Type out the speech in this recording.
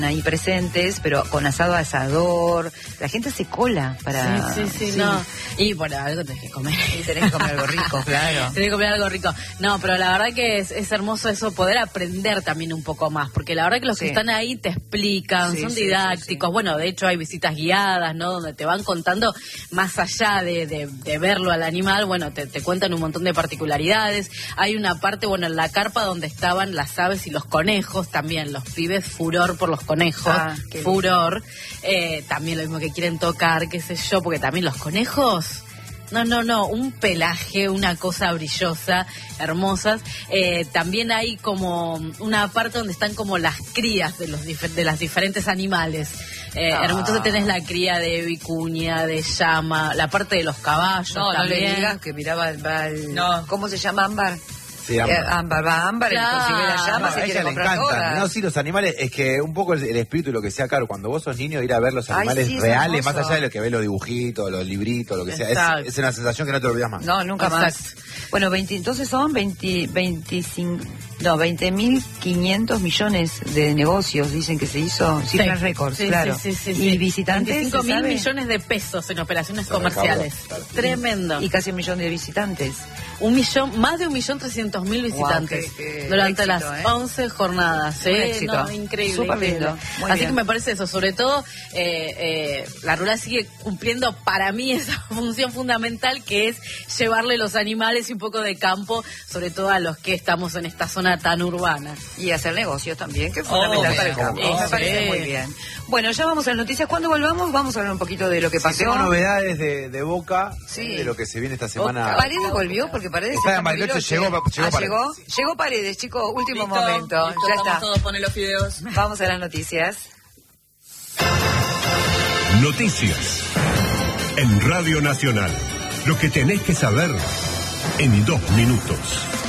ahí presentes, pero con asado a asador. La gente hace cola para... Sí, no. Y bueno, algo tenés que comer. Y tenés que comer algo rico, claro. Tenés que comer algo rico. No, pero la verdad que es hermoso eso, poder aprender también un poco más, porque la verdad que los que están ahí te explican, son didácticos. Bueno, de hecho hay visitas guiadas, ¿no? Donde te van contando, más allá de verlo al animal, bueno, te cuentan un montón de particularidades. Hay una parte, bueno, en la carpa donde estaban las aves y los conejos, también los pibes furor por los conejos, furor, también lo mismo que quieren tocar, qué sé yo, porque también los conejos, no, un pelaje, una cosa brillosa, hermosas. También hay como una parte donde están como las crías de las diferentes animales. Entonces tenés la cría de vicuña, de llama, la parte de los caballos también. No le digas que miraba ¿cómo se llama Ámbar? Sí, Ámbar. Ámbar, claro. consigue la llama, se quiere comprar todas. No, sí, los animales, es que un poco el espíritu y lo que sea, claro, cuando vos sos niño, ir a ver los animales reales, más allá de lo que ves los dibujitos, los libritos, lo que sea, es una sensación que no te olvidas más. No, nunca más. Bueno, entonces son 20.500 millones de negocios, dicen que se hizo, cifras récords, claro. Y visitantes, 25.000 millones de pesos en operaciones comerciales. Claro. Tremendo. Y casi 1 millón de visitantes. Más de 1.300.000 visitantes durante las 11 jornadas. Éxito. Increíble. Súper lindo. Así que me parece eso, sobre todo la rural sigue cumpliendo para mí esa función fundamental, que es llevarle los animales y un poco de campo, sobre todo a los que estamos en esta zona tan urbana. Y hacer negocios también, que es fundamental para el campo. Me parece muy bien. Bueno, ya vamos a las noticias. Cuando volvamos, vamos a hablar un poquito de lo que pasó. Tengo novedades de Boca, de lo que se viene esta semana. Paredes volvió, porque Paredes está en Bariloche, llegó Paredes. Llegó Paredes, chicos, último momento. Listo, ya está. Todos ponen los fideos. Vamos a las noticias. Noticias en Radio Nacional. Lo que tenés que saber en 2 minutos.